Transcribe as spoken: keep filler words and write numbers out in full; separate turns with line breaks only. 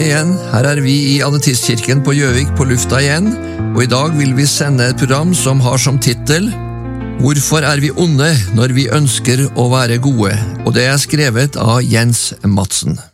Igjen, her er vi i Adventistkirken på Gjøvik på lufta igjen, og i dag vil vi sende et program som har som titel Hvorfor er vi onde når vi ønsker å være gode? Og det er skrevet av Jens Madsen.